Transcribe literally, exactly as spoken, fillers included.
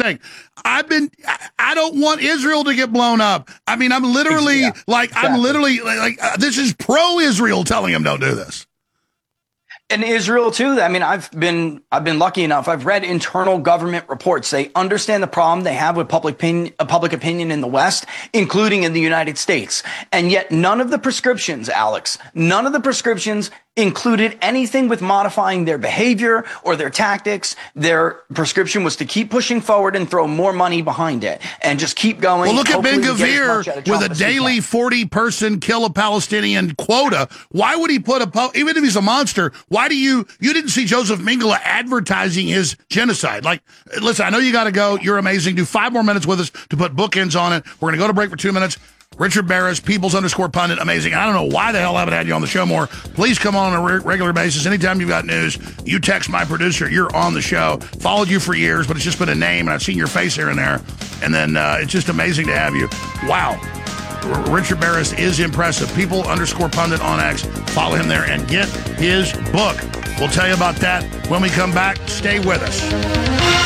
sake. I've been, I, I don't want Israel to get blown up. I mean, I'm literally, yeah, like, exactly. I'm literally, like, uh, this is pro-Israel telling him don't do this. And Israel too. I mean, I've been I've been lucky enough. I've read internal government reports. They understand the problem they have with public opinion, uh, public opinion in the West, including in the United States. And yet none of the prescriptions, Alex, none of the prescriptions included anything with modifying their behavior or their tactics. Their prescription was to keep pushing forward and throw more money behind it and just keep going. Well, look at Ben-Gvir with a daily forty-person kill a Palestinian quota. Why would he put a, even if he's a monster, why do you, you didn't see Joseph Mengele advertising his genocide? Like, listen, I know you got to go. You're amazing. Do five more minutes with us to put bookends on it. We're going to go to break for two minutes. Richard Baris, People's underscore pundit, amazing. I don't know why the hell I haven't had you on the show more. Please come on, on a re- regular basis. Anytime you've got news, you text my producer. You're on the show. Followed you for years, but it's just been a name, and I've seen your face here and there. And then uh, it's just amazing to have you. Wow. R- Richard Baris is impressive. People underscore pundit on X. Follow him there and get his book. We'll tell you about that when we come back. Stay with us.